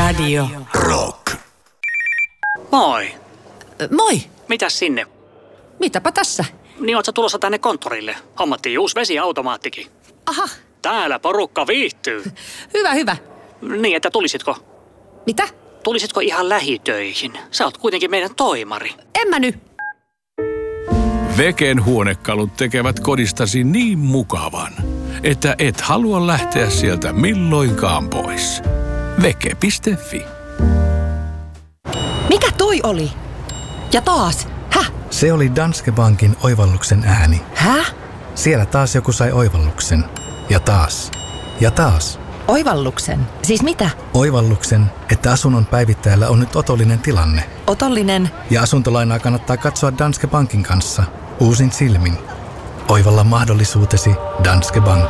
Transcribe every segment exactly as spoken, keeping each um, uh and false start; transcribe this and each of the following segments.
Radio Rock. Moi. Moi. Mitäs sinne? Mitäpä tässä? Niin oot sä tulossa tänne konttorille? Hommattiin uusi vesiautomaattikin. Aha. Täällä porukka viihtyy. Hyvä, hyvä. Niin, että tulisitko? Mitä? Tulisitko ihan lähitöihin? Sä oot kuitenkin meidän toimari. En mä nyt. Veken huonekalut tekevät kodistasi niin mukavan, että et halua lähteä sieltä milloinkaan pois. Veke piste fi. Mikä toi oli? Ja taas. Häh? Se oli Danske Bankin oivalluksen ääni. Häh? Siellä taas joku sai oivalluksen. Ja taas. Ja taas. Oivalluksen? Siis mitä? Oivalluksen, että asunnon päivittäjällä on nyt otollinen tilanne. Otollinen? Ja asuntolainaa kannattaa katsoa Danske Bankin kanssa. Uusin silmin. Oivalla mahdollisuutesi Danske Bank.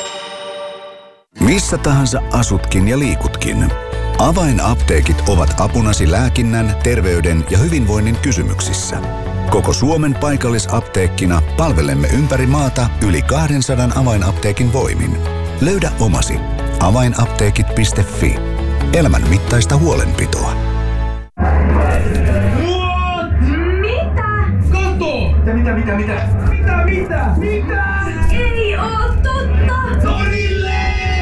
Missä tahansa asutkin ja liikutkin. Avainapteekit ovat apunasi lääkinnän, terveyden ja hyvinvoinnin kysymyksissä. Koko Suomen paikallisapteekkina palvelemme ympäri maata yli kaksisataa avainapteekin voimin. Löydä omasi. avainapteekit piste fi. Elämän mittaista huolenpitoa. Mitä, mitä, mitä? Mitä, mitä? Mitä? Ei oo totta! Torille!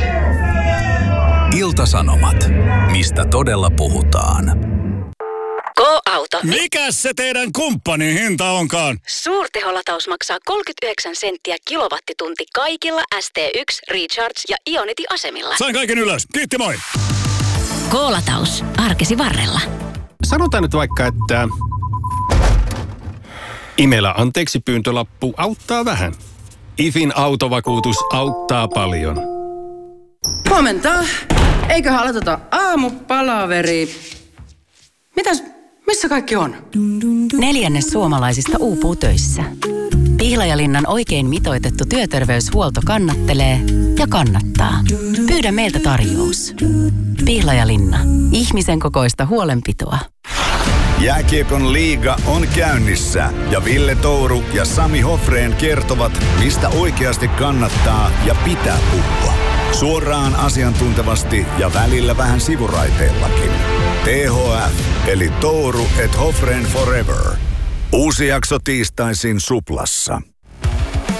Ilta-Sanomat. Mistä todella puhutaan? Go-auto. Mikäs se teidän kumppanin hinta onkaan? Suurteholataus maksaa kolmekymmentäyhdeksän senttiä kilowattitunti kaikilla S T yksi, Recharge ja Ionity-asemilla. Sain kaiken ylös. Kiitti, moi! Go-lataus. Arkesi varrella. Sanotaan nyt vaikka, että Imela anteeksi pyyntölappu auttaa vähän. Ifin autovakuutus auttaa paljon. Huomenta. Eiköhän aloiteta aamupalaveri. Mitäs, missä kaikki on? Neljännes suomalaisista uupuu töissä. Pihlajalinnan oikein mitoitettu työterveyshuolto kannattelee ja kannattaa. Pyydä meiltä tarjous. Pihlajalinna. Ihmisen kokoista huolenpitoa. Jääkiekon liiga on käynnissä ja Ville Touru ja Sami Hofrén kertovat, mistä oikeasti kannattaa ja pitää puhua. Suoraan asiantuntevasti ja välillä vähän sivuraiteellakin. T H F eli Touru et Hofrén Forever. Uusi jakso tiistaisin Suplassa.